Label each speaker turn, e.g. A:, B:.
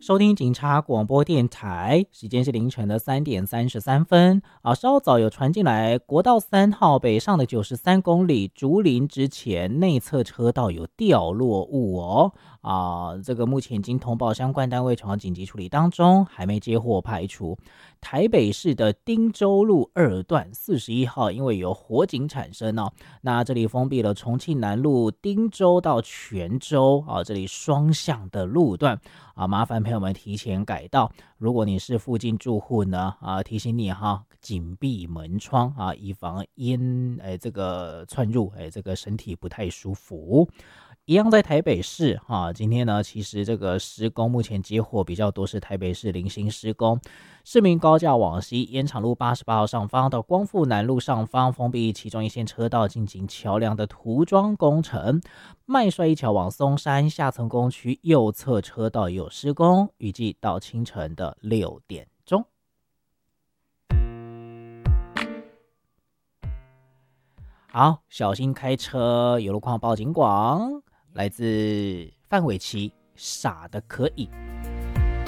A: 收听警察广播电台，时间是凌晨的3:33稍早有传进来，国道3号北上的93公里竹林之前内侧车道有掉落物这个目前已经通报相关单位朝紧急处理当中，还没接获排除。台北市的汀州路2段41号因为有火警产生那这里封闭了重庆南路汀州到泉州这里双向的路段麻烦朋友们提前改道。如果你是附近住户呢提醒你紧闭门窗以防烟这个窜入这个身体不太舒服。一样在台北市今天呢，其实这个施工目前接获比较多是台北市零星施工，市民高架往西烟厂路88号上方到光复南路上方封闭其中一线车道进行桥梁的涂装工程，麦帅一桥往松山下层工区右侧车道也有施工，预计到清晨的6点钟。好，小心开车，有路况报警广，来自范玮琪，傻的可以。